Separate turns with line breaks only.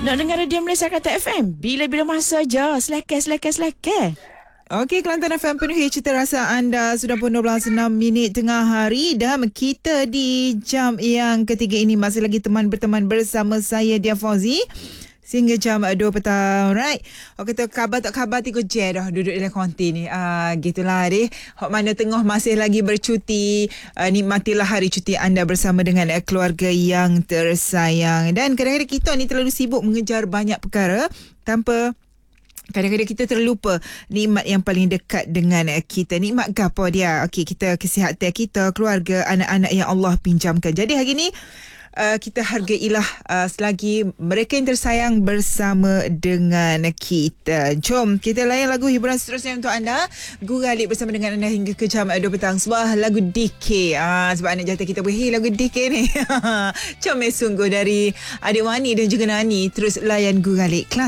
Nak dengar Radio Malaysia Kata FM? Bila-bila masa je. Selekeh.
Okey, Kelantan FM penuhi cita rasa anda. Sudah pun 12.06 tengah hari dan kita di jam yang ketiga ini masih lagi berteman bersama saya Dia Fauzi sehingga jam 2 petang. Right. Orang kata khabar tak khabar tiga je dah duduk dalam konti ni. Gitulah deh. Hok mana tengah masih lagi bercuti. Nikmatilah hari cuti anda bersama dengan keluarga yang tersayang. Dan kadang-kadang kita ni terlalu sibuk mengejar banyak perkara tanpa kadang-kadang kita terlupa nikmat yang paling dekat dengan kita. Nikmat ke apa dia? Okey, kita kesihatan kita, keluarga, anak-anak yang Allah pinjamkan. Jadi hari ni kita hargailah selagi mereka yang tersayang bersama dengan kita. Jom kita layan lagu hiburan seterusnya untuk anda. Guralik bersama dengan anda hingga ke jam 2 petang. Sebuah lagu DK. Sebab anak jatuh kita beri lagu DK ni. Comel sungguh dari Adik Wani dan juga Nani. Terus layan Guralik.